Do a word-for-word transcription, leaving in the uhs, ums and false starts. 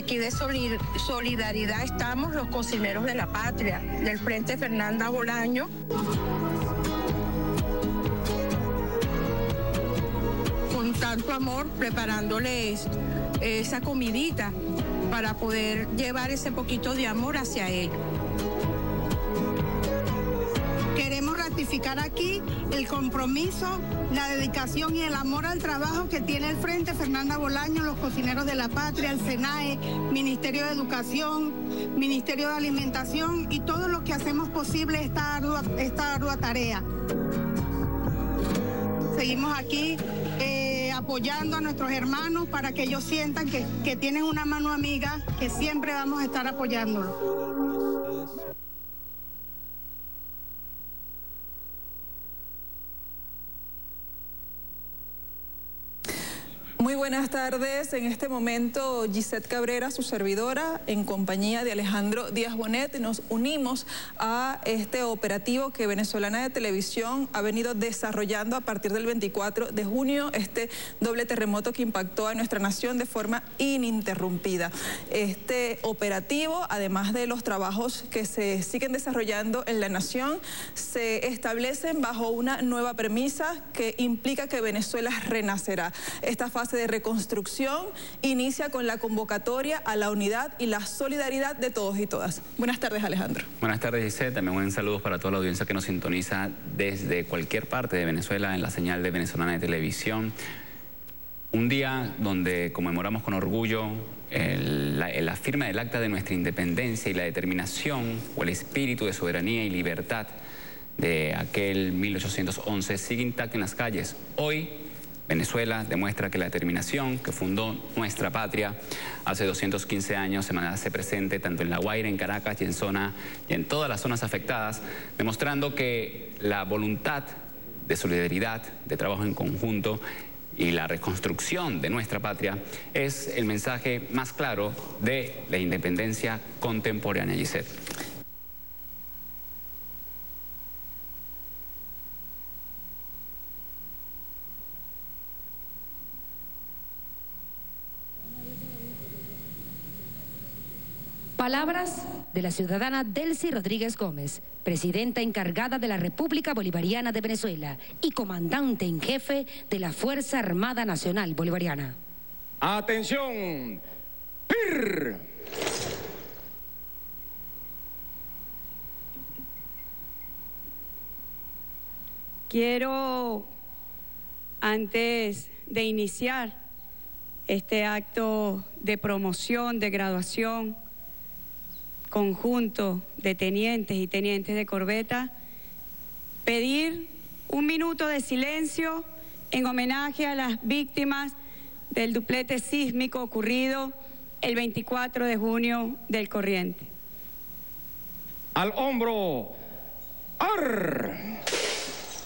Aquí de solidaridad estamos los cocineros de la patria, del Frente Fernanda Bolaño. Con tanto amor, preparándoles esa comidita para poder llevar ese poquito de amor hacia ellos. Queremos ratificar aquí el compromiso, la dedicación y el amor al trabajo que tiene el Frente Fernanda Bolaño, los cocineros de la patria, el SENAE, Ministerio de Educación, Ministerio de Alimentación y todo lo que hacemos posible esta ardua, esta ardua tarea. Seguimos aquí eh, apoyando a nuestros hermanos para que ellos sientan que, que tienen una mano amiga, que siempre vamos a estar apoyándolos. Muy buenas tardes. En este momento, Gisette Cabrera, su servidora, en compañía de Alejandro Díaz Bonet, nos unimos a este operativo que Venezolana de Televisión ha venido desarrollando a partir del veinticuatro de junio, este doble terremoto que impactó a nuestra nación de forma ininterrumpida. Este operativo, además de los trabajos que se siguen desarrollando en la nación, se establecen bajo una nueva premisa que implica que Venezuela renacerá. Esta fase de reconstrucción inicia con la convocatoria a la unidad y la solidaridad de todos y todas. Buenas tardes, Alejandro. Buenas tardes, Gisette. También un saludo para toda la audiencia que nos sintoniza desde cualquier parte de Venezuela en la señal de Venezolana de Televisión. Un día donde conmemoramos con orgullo el, la, la firma del acta de nuestra independencia y la determinación o el espíritu de soberanía y libertad de aquel mil ochocientos once sigue intacto en las calles. Hoy, Venezuela demuestra que la determinación que fundó nuestra patria hace doscientos quince años se hace presente tanto en La Guaira, en Caracas y en, zona, y en todas las zonas afectadas, demostrando que la voluntad de solidaridad, de trabajo en conjunto y la reconstrucción de nuestra patria es el mensaje más claro de la independencia contemporánea, Gisette. Palabras de la ciudadana Delcy Rodríguez Gómez, presidenta encargada de la República Bolivariana de Venezuela y comandante en jefe de la Fuerza Armada Nacional Bolivariana. ¡Atención! ¡Pir! Quiero, antes de iniciar este acto de promoción, de graduación, conjunto de tenientes y tenientes de corbeta, pedir un minuto de silencio en homenaje a las víctimas del duplete sísmico ocurrido el veinticuatro de junio del corriente. Al hombro, ¡ar!